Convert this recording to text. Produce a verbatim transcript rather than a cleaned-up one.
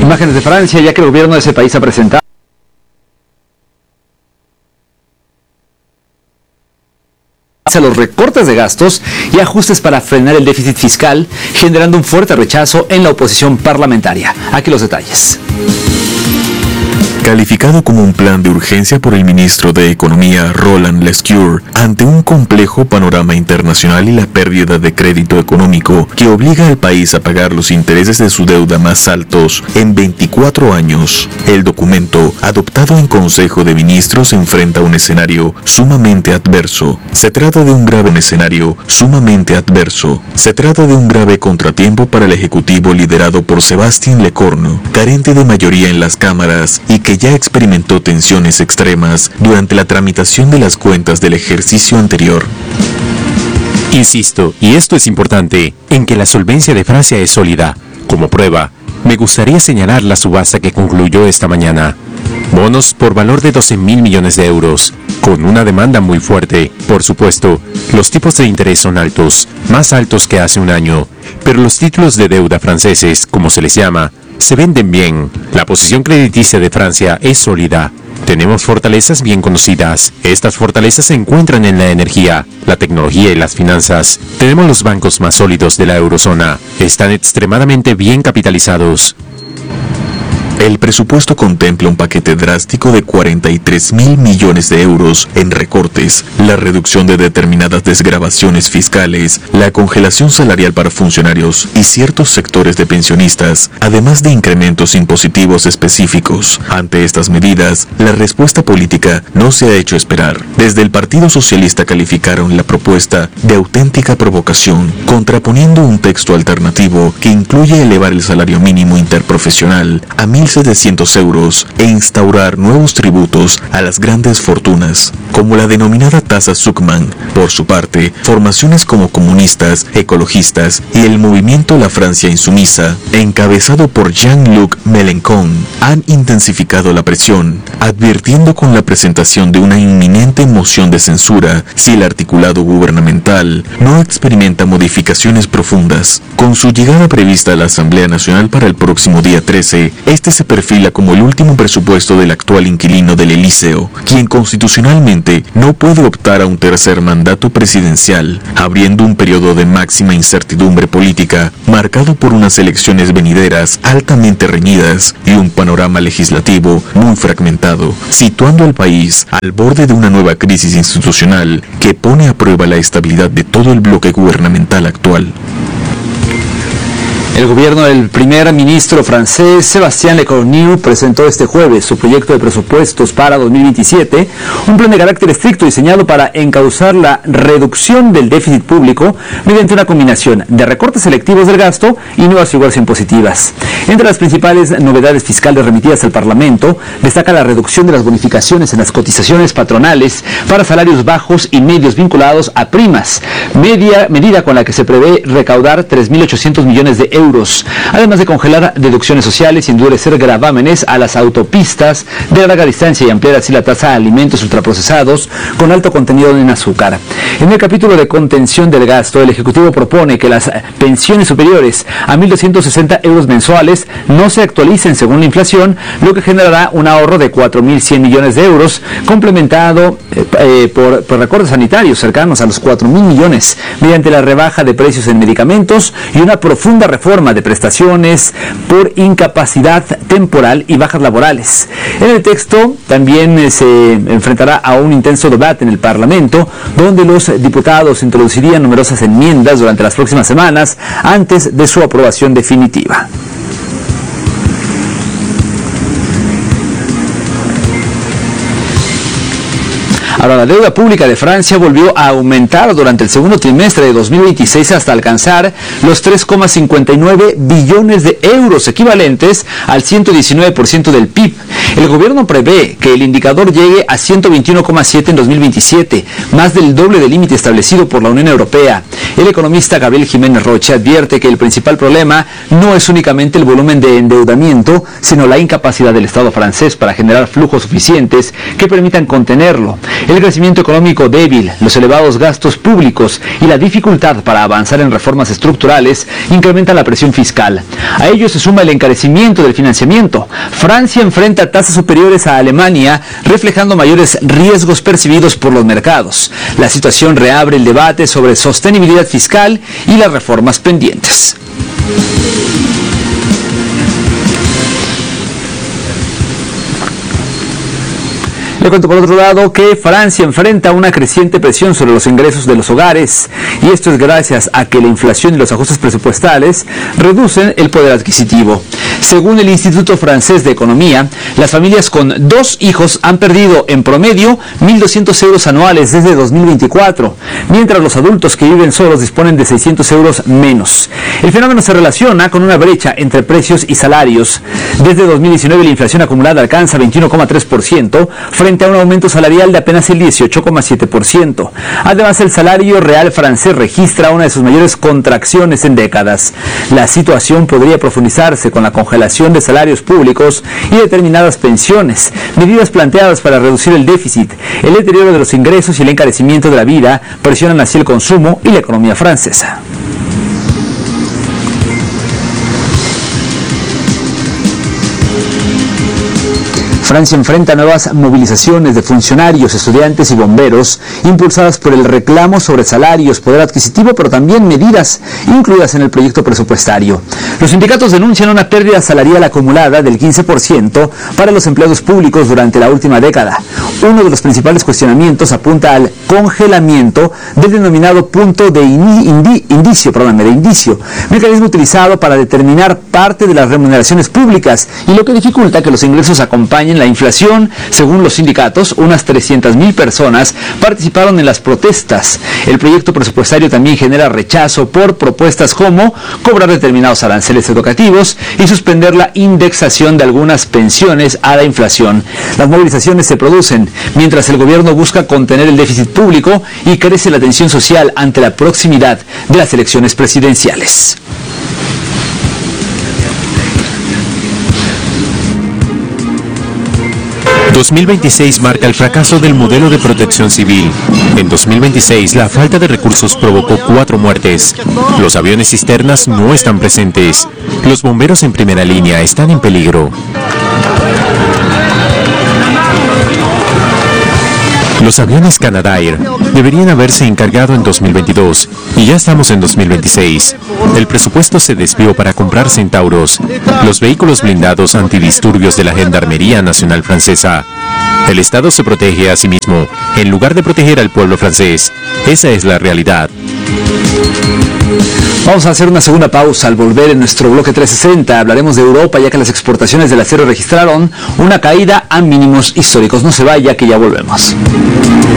Imágenes de Francia, ya que el gobierno de ese país ha presentado a los recortes de gastos y ajustes para frenar el déficit fiscal, generando un fuerte rechazo en la oposición parlamentaria. Aquí los detalles. Calificado como un plan de urgencia por el ministro de Economía Roland Lescure, ante un complejo panorama internacional y la pérdida de crédito económico que obliga al país a pagar los intereses de su deuda más altos en veinticuatro años, el documento, adoptado en Consejo de Ministros, enfrenta un escenario sumamente adverso. Se trata de un grave escenario sumamente adverso. Se trata de un grave contratiempo para el Ejecutivo liderado por Sébastien Lecornu, carente de mayoría en las cámaras y que ya experimentó tensiones extremas durante la tramitación de las cuentas del ejercicio anterior. Insisto, y esto es importante, en que la solvencia de Francia es sólida. Como prueba, me gustaría señalar la subasta que concluyó esta mañana. Bonos por valor de doce mil millones de euros, con una demanda muy fuerte. Por supuesto, los tipos de interés son altos, más altos que hace un año, pero los títulos de deuda franceses, como se les llama, se venden bien. La posición crediticia de Francia es sólida. Tenemos fortalezas bien conocidas. Estas fortalezas se encuentran en la energía, la tecnología y las finanzas. Tenemos los bancos más sólidos de la eurozona. Están extremadamente bien capitalizados. El presupuesto contempla un paquete drástico de cuarenta y tres mil millones de euros en recortes, la reducción de determinadas desgravaciones fiscales, la congelación salarial para funcionarios y ciertos sectores de pensionistas, además de incrementos impositivos específicos. Ante estas medidas, la respuesta política no se ha hecho esperar. Desde el Partido Socialista calificaron la propuesta de auténtica provocación, contraponiendo un texto alternativo que incluye elevar el salario mínimo interprofesional a mil setecientos euros e instaurar nuevos tributos a las grandes fortunas, como la denominada tasa Zuckman. Por su parte, formaciones como comunistas, ecologistas y el movimiento La Francia Insumisa, encabezado por Jean-Luc Mélenchon, han intensificado la presión, advirtiendo con la presentación de una inminente moción de censura si el articulado gubernamental no experimenta modificaciones profundas. Con su llegada prevista a la Asamblea Nacional para el próximo día trece, este se perfila como el último presupuesto del actual inquilino del Elíseo, quien constitucionalmente no puede optar a un tercer mandato presidencial, abriendo un periodo de máxima incertidumbre política, marcado por unas elecciones venideras altamente reñidas y un panorama legislativo muy fragmentado, situando al país al borde de una nueva crisis institucional que pone a prueba la estabilidad de todo el bloque gubernamental actual. El gobierno del primer ministro francés Sébastien Lecornu presentó este jueves su proyecto de presupuestos para dos mil veintisiete, un plan de carácter estricto diseñado para encauzar la reducción del déficit público mediante una combinación de recortes selectivos del gasto y nuevas figuras impositivas. Entre las principales novedades fiscales remitidas al Parlamento, destaca la reducción de las bonificaciones en las cotizaciones patronales para salarios bajos y medios vinculados a primas, media medida con la que se prevé recaudar tres mil ochocientos millones de euros, además de congelar deducciones sociales y endurecer gravámenes a las autopistas de larga distancia y ampliar así la tasa de alimentos ultraprocesados con alto contenido en azúcar. En el capítulo de contención del gasto, el Ejecutivo propone que las pensiones superiores a mil doscientos sesenta euros mensuales no se actualicen según la inflación, lo que generará un ahorro de cuatro mil cien millones de euros, complementado eh, eh, por, por recortes sanitarios cercanos a los cuatro mil millones, mediante la rebaja de precios en medicamentos y una profunda reforma de prestaciones por incapacidad temporal y bajas laborales. En el texto también eh, se enfrentará a un intenso debate en el Parlamento, donde los diputados introducirían numerosas enmiendas durante las próximas semanas antes de su aprobación definitiva. Ahora, la deuda pública de Francia volvió a aumentar durante el segundo trimestre de dos mil veintiséis hasta alcanzar los tres coma cincuenta y nueve billones de euros, equivalentes al ciento diecinueve por ciento del P I B. El gobierno prevé que el indicador llegue a ciento veintiuno coma siete en dos mil veintisiete, más del doble del límite establecido por la Unión Europea. El economista Gabriel Jiménez Rocha advierte que el principal problema no es únicamente el volumen de endeudamiento, sino la incapacidad del Estado francés para generar flujos suficientes que permitan contenerlo. El crecimiento económico débil, los elevados gastos públicos y la dificultad para avanzar en reformas estructurales incrementan la presión fiscal. A ello se suma el encarecimiento del financiamiento. Francia enfrenta tasas superiores a Alemania, reflejando mayores riesgos percibidos por los mercados. La situación reabre el debate sobre sostenibilidad fiscal y las reformas pendientes. Le cuento por otro lado que Francia enfrenta una creciente presión sobre los ingresos de los hogares, y esto es gracias a que la inflación y los ajustes presupuestales reducen el poder adquisitivo. Según el Instituto Francés de Economía, las familias con dos hijos han perdido en promedio mil doscientos euros anuales desde dos mil veinticuatro, mientras los adultos que viven solos disponen de seiscientos euros menos. El fenómeno se relaciona con una brecha entre precios y salarios. Desde dos mil diecinueve la inflación acumulada alcanza veintiuno coma tres por ciento frente a un aumento salarial de apenas el dieciocho coma siete por ciento. Además, el salario real francés registra una de sus mayores contracciones en décadas. La situación podría profundizarse con la congelación de salarios públicos y determinadas pensiones, medidas planteadas para reducir el déficit. El deterioro de los ingresos y el encarecimiento de la vida presionan así el consumo y la economía francesa. Francia enfrenta nuevas movilizaciones de funcionarios, estudiantes y bomberos, impulsadas por el reclamo sobre salarios, poder adquisitivo, pero también medidas incluidas en el proyecto presupuestario. Los sindicatos denuncian una pérdida salarial acumulada del quince por ciento para los empleados públicos durante la última década. Uno de los principales cuestionamientos apunta al congelamiento del denominado punto de indi indicio, perdón, de indicio, mecanismo utilizado para determinar parte de las remuneraciones públicas y lo que dificulta que los ingresos acompañen la inflación. Según los sindicatos, unas trescientas mil personas participaron en las protestas. El proyecto presupuestario también genera rechazo por propuestas como cobrar determinados aranceles educativos y suspender la indexación de algunas pensiones a la inflación. Las movilizaciones se producen mientras el gobierno busca contener el déficit público y crece la tensión social ante la proximidad de las elecciones presidenciales. dos mil veintiséis marca el fracaso del modelo de protección civil. En dos mil veintiséis, la falta de recursos provocó cuatro muertes. Los aviones cisternas no están presentes. Los bomberos en primera línea están en peligro. Los aviones Canadair deberían haberse encargado en dos mil veintidós y ya estamos en dos mil veintiséis. El presupuesto se desvió para comprar Centauros, los vehículos blindados antidisturbios de la Gendarmería Nacional Francesa. El Estado se protege a sí mismo, en lugar de proteger al pueblo francés. Esa es la realidad. Vamos a hacer una segunda pausa. Al volver en nuestro bloque trescientos sesenta hablaremos de Europa, ya que las exportaciones del acero registraron una caída a mínimos históricos. No se vaya, que ya volvemos.